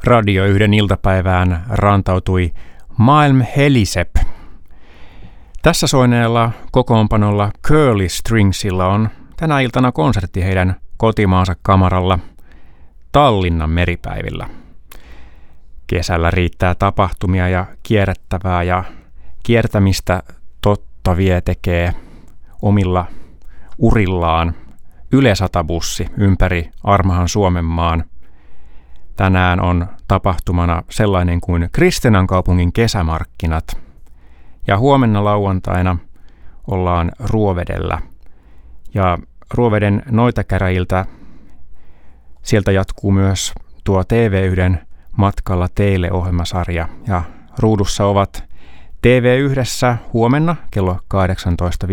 Radio 1 iltapäivään rantautui Malm Helisep. Tässä soineella kokoonpanolla Curly Stringsilla on tänä iltana konsertti heidän kotimaansa kamaralla Tallinnan meripäivillä. Kesällä riittää tapahtumia ja kierrättävää ja kiertämistä totta vie tekee omilla urillaan Yle 100-bussi ympäri armahan Suomenmaan. Tänään on tapahtumana sellainen kuin Kristiinankaupungin kesämarkkinat. Ja huomenna lauantaina ollaan Ruovedellä. Ja Ruoveden Noitakäräjiltä sieltä jatkuu myös tuo TV1 Matkalla teille -ohjelmasarja. Ja ruudussa ovat TV1 huomenna kello 18.15